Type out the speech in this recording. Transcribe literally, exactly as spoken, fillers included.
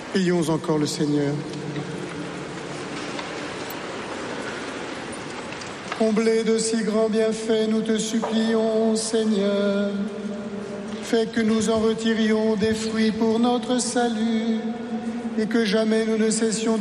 Prions encore le Seigneur. Comblés de si grands bienfaits, nous te supplions, Seigneur. Fais que nous en retirions des fruits pour notre salut et que jamais nous ne cessions de